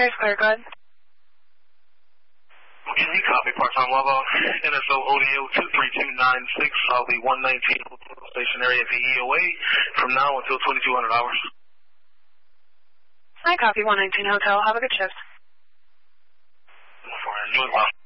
Sky's clear, go ahead. Okay, copy, part-time log-on. NSO ODO 23296. I'll be 119 stationary at the EOA from now until 2200 hours. Hi, copy 119 Hotel. Have a good shift. For enjoy.